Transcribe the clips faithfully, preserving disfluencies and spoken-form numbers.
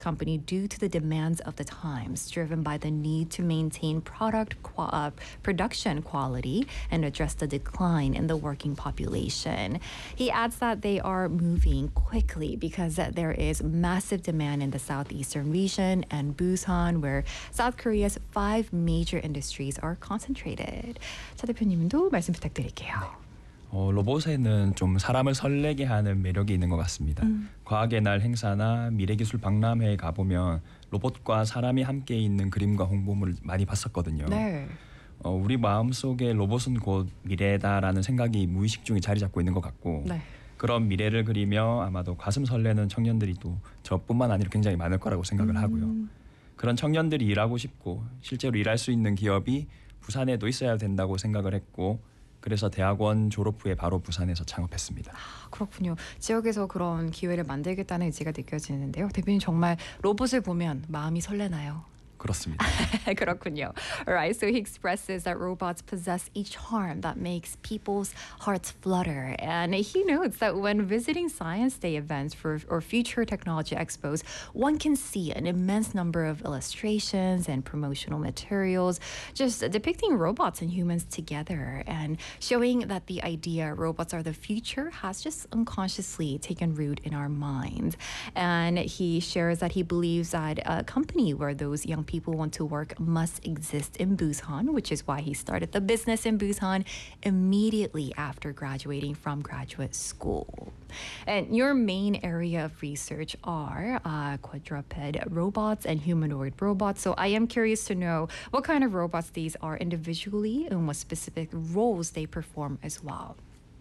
company due to the demands of the times, driven by the need to maintain product qua- uh, production quality and address the decline in the working population. He adds that they are moving quickly because there is massive demand in the southeastern region and Busan, where South Korea's five major industries are concentrated. 차 대표님도 말씀 부탁드릴게요. 어, 로봇에는 좀 사람을 설레게 하는 매력이 있는 것 같습니다. 음. 과학의 날 행사나 미래기술 박람회에 가보면 로봇과 사람이 함께 있는 그림과 홍보물을 많이 봤었거든요. 네. 어, 우리 마음속에 로봇은 곧 미래다라는 생각이 무의식 중에 자리 잡고 있는 것 같고 네. 그런 미래를 그리며 아마도 가슴 설레는 청년들이 또 저뿐만 아니라 굉장히 많을 거라고 생각을 하고요. 음. 그런 청년들이 일하고 싶고 실제로 일할 수 있는 기업이 부산에도 있어야 된다고 생각을 했고 그래서 대학원 졸업 후에 바로 부산에서 창업했습니다. 아, 그렇군요. 지역에서 그런 기회를 만들겠다는 의지가 느껴지는데요. 대표님 정말 로봇을 보면 마음이 설레나요? 그렇습니다. 그렇군요. Alright, so he expresses that robots possess a charm that makes people's hearts flutter. And he notes that when visiting Science Day events for or future technology expos, one can see an immense number of illustrations and promotional materials just depicting robots and humans together and showing that the idea robots are the future has just unconsciously taken root in our minds. And he shares that he believes that a company where those young people want to work must exist in Busan, which is why he started the business in Busan immediately after graduating from graduate school. And your main area of research are uh, quadruped robots and humanoid robots. So I am curious to know what kind of robots these are individually and what specific roles they perform as well.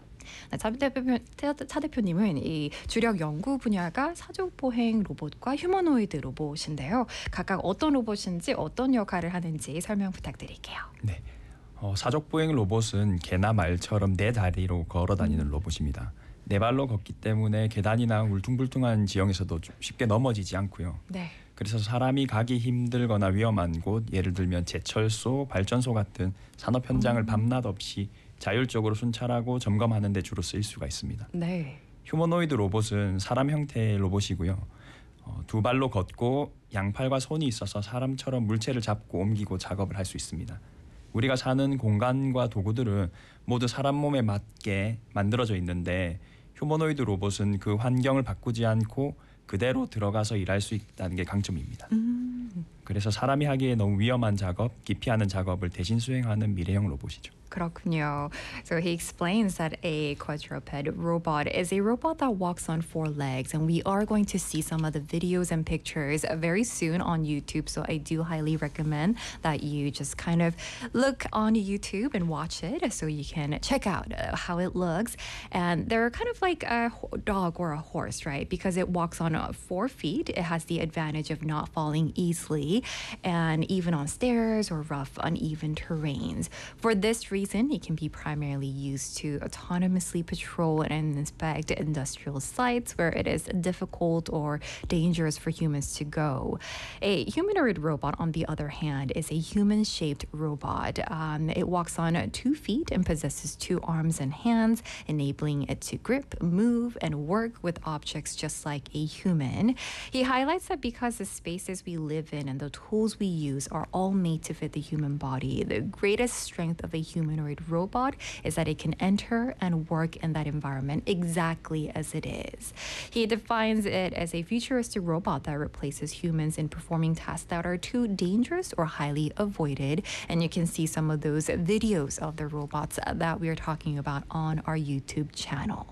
네, 차, 대표, 차 대표님은 이 주력 연구 분야가 사족보행 로봇과 휴머노이드 로봇인데요. 각각 어떤 로봇인지 어떤 역할을 하는지 설명 부탁드릴게요. 네, 어, 사족보행 로봇은 개나 말처럼 네 다리로 걸어 다니는 음. 로봇입니다. 네 발로 걷기 때문에 계단이나 울퉁불퉁한 지형에서도 좀 쉽게 넘어지지 않고요. 네. 그래서 사람이 가기 힘들거나 위험한 곳, 예를 들면 제철소, 발전소 같은 산업 현장을 음. 밤낮 없이 자율적으로 순찰하고 점검하는 데 주로 쓰일 수가 있습니다. 네. 휴머노이드 로봇은 사람 형태의 로봇이고요. 어, 두 발로 걷고 양팔과 손이 있어서 사람처럼 물체를 잡고 옮기고 작업을 할 수 있습니다. 우리가 사는 공간과 도구들은 모두 사람 몸에 맞게 만들어져 있는데 휴머노이드 로봇은 그 환경을 바꾸지 않고 그대로 들어가서 일할 수 있다는 게 강점입니다. 음. 그래서 사람이 하기에 너무 위험한 작업, 기피하는 작업을 대신 수행하는 미래형 로봇이죠. 그렇군요. So he explains that a quadruped robot is a robot that walks on four legs, and we are going to see some of the videos and pictures very soon on YouTube. So I do highly recommend that you just kind of look on YouTube and watch it so you can check out uh, how it looks. And they're kind of like a dog or a horse, right? Because it walks on uh, four feet, it has the advantage of not falling easily, and even on stairs or rough, uneven terrains. For this reason, it can be primarily used to autonomously patrol and inspect industrial sites where it is difficult or dangerous for humans to go. A humanoid robot, on the other hand, is a human-shaped robot. Um, it walks on two feet and possesses two arms and hands, enabling it to grip, move, and work with objects just like a human. He highlights that because the spaces we live in and the tools we use are all made to fit the human body, the greatest strength of a humanoid robot is that it can enter and work in that environment exactly as it is. He defines it as a futuristic robot that replaces humans in performing tasks that are too dangerous or highly avoided. And you can see some of those videos of the robots that we are talking about on our YouTube channel.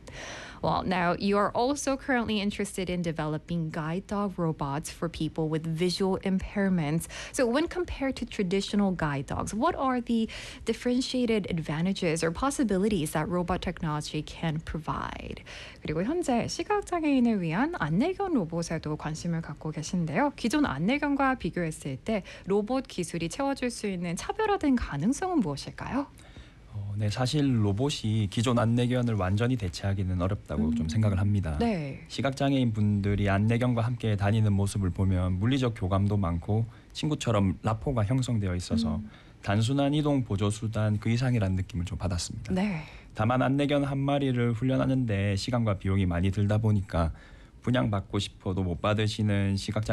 Well, now you are also currently interested in developing guide dog robots for people with visual impairments. So when compared to traditional guide dogs, what are the differentiated advantages or possibilities that robot technology can provide? 그리고 현재 시각장애인을 위한 안내견 로봇에도 관심을 갖고 계신데요. 기존 안내견과 비교했을 때 로봇 기술이 채워줄 수 있는 차별화된 가능성은 무엇일까요? 어, 네, 사실 로봇이 기존 안내견을 완전히 대체하기는 어렵다고 음. 좀 생각을 합니다. 네. 시각장애인 분들이 안내견과 함께 다니는 모습을 보면 물리적 교감도 많고 친구처럼 라포가 형성되어 있어서 음. 단순한 이동 보조 수단 그 이상이라는 느낌을 좀 받았습니다. 네. 다만 안내견 한 마리를 훈련하는데 시간과 비용이 많이 들다 보니까 분양받고 싶어도 못 받으시는 시각장애